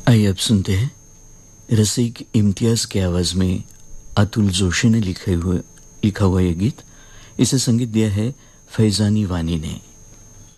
आइए अब सुनते हैं रसिक इम्तियाज की आवाज में अतुल जोशी ने लिखा हुआ ये गीत। इसे संगीत दिया है फैजानी वानी ने।